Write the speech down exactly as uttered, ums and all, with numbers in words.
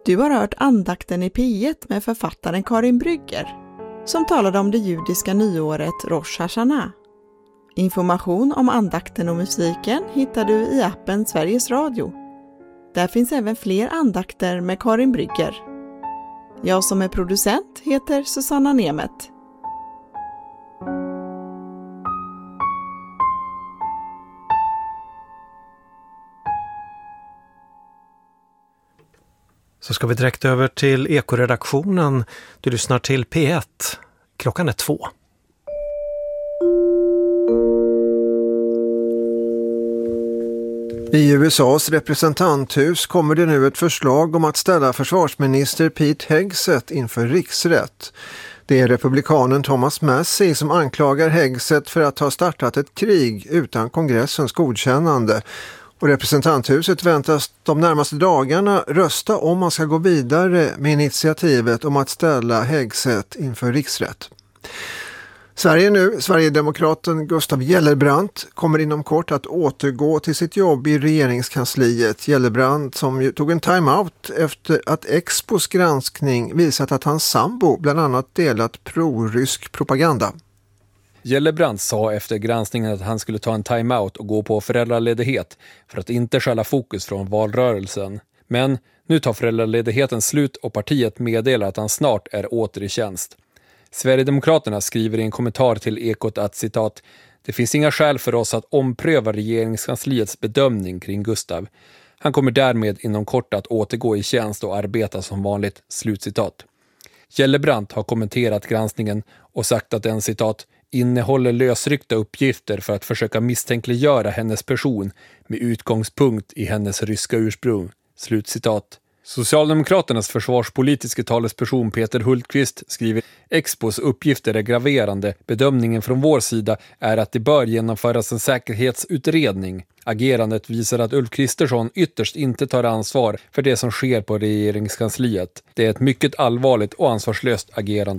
Du har hört andakten i P ett med författaren Karin Brygger som talade om det judiska nyåret Rosh Hashanah. Information om andakten och musiken hittar du i appen Sveriges Radio. Där finns även fler andakter med Karin Brygger. Jag som är producent heter Susanna Nemet. Så ska vi direkt över till Ekoredaktionen. Du lyssnar till P ett. Klockan är två. I U S A:s representanthus kommer det nu ett förslag om att ställa försvarsminister Pete Hegseth inför riksrätt. Det är republikanen Thomas Massie som anklagar Hegseth för att ha startat ett krig utan kongressens godkännande. Och representanthuset väntas de närmaste dagarna rösta om man ska gå vidare med initiativet om att ställa Hegseth inför riksrätt. Sverige nu, Sverigedemokraten Gustav Gellerbrandt kommer inom kort att återgå till sitt jobb i regeringskansliet. Gellerbrandt som ju tog en time-out efter att Expos granskning visat att hans sambo bland annat delat pro-rysk propaganda. Gellerbrandt sa efter granskningen att han skulle ta en time-out och gå på föräldraledighet för att inte skälla fokus från valrörelsen. Men nu tar föräldraledigheten slut och partiet meddelar att han snart är åter i tjänst. Sverigedemokraterna skriver i en kommentar till Ekot att citat, det finns inga skäl för oss att ompröva regeringskansliets bedömning kring Gustav. Han kommer därmed inom kort att återgå i tjänst och arbeta som vanligt, slutcitat. Gellerbrandt har kommenterat granskningen och sagt att den citat innehåller lösryckta uppgifter för att försöka misstänkliggöra hennes person med utgångspunkt i hennes ryska ursprung, slutcitat. Socialdemokraternas försvarspolitiska talesperson Peter Hultqvist skriver Expos uppgifter är graverande. Bedömningen från vår sida är att det bör genomföras en säkerhetsutredning. Agerandet visar att Ulf Kristersson ytterst inte tar ansvar för det som sker på regeringskansliet. Det är ett mycket allvarligt och ansvarslöst agerande.